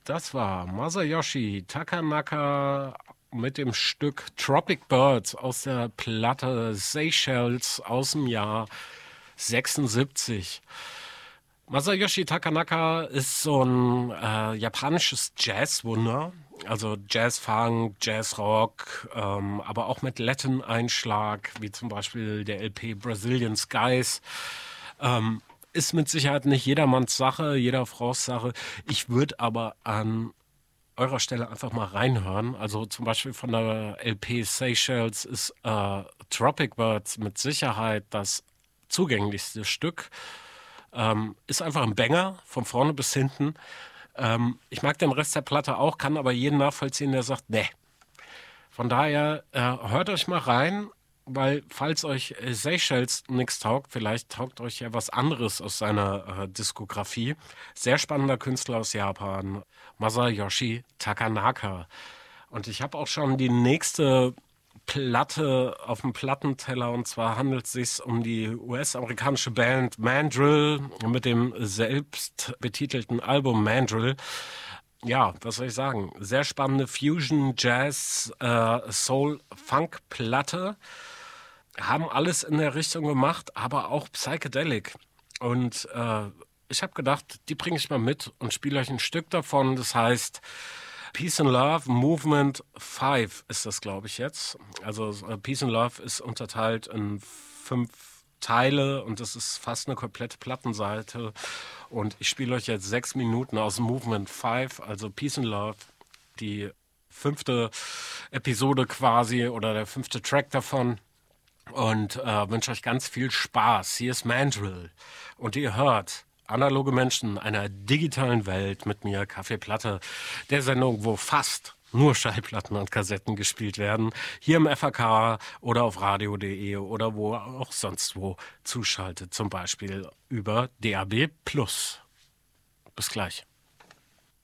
Das war Masayoshi Takanaka mit dem Stück Tropic Birds aus der Platte Seychelles aus dem Jahr 76. Masayoshi Takanaka ist so ein japanisches Jazzwunder, also Jazzfunk, Jazzrock, aber auch mit Latin-Einschlag, wie zum Beispiel der LP Brazilian Skies. Ist mit Sicherheit nicht jedermanns Sache, jeder Frau's Sache. Ich würde aber an eurer Stelle einfach mal reinhören. Also zum Beispiel von der LP Seychelles ist Tropic Birds mit Sicherheit das zugänglichste Stück. Ist einfach ein Banger, von vorne bis hinten. Ich mag den Rest der Platte auch, kann aber jeden nachvollziehen, der sagt, nee. Von daher hört euch mal rein, weil falls euch Seychelles nichts taugt, vielleicht taugt euch ja was anderes aus seiner Diskografie. Sehr spannender Künstler aus Japan, Masayoshi Takanaka. Und ich habe auch schon die nächste Platte auf dem Plattenteller, und zwar handelt es sich um die US-amerikanische Band Mandrill mit dem selbst betitelten Album Mandrill. Ja, was soll ich sagen? Sehr spannende Fusion, Jazz, Soul, Funk-Platte. Haben alles in der Richtung gemacht, aber auch Psychedelic. Und ich habe gedacht, die bringe ich mal mit und spiele euch ein Stück davon. Das heißt Peace and Love Movement 5 ist das, glaube ich, jetzt. Also Peace and Love ist unterteilt in 5 Teile und das ist fast eine komplette Plattenseite. Und ich spiele euch jetzt 6 Minuten aus Movement 5, also Peace and Love, die 5. Episode quasi oder der 5. Track davon. Und wünsche euch ganz viel Spaß. Hier ist Mandrill und ihr hört Analoge Menschen einer digitalen Welt mit mir, Kaffeeplatte, der Sendung, wo fast nur Schallplatten und Kassetten gespielt werden, hier im FAK oder auf radio.de oder wo auch sonst wo zuschaltet, zum Beispiel über DAB+. Bis gleich.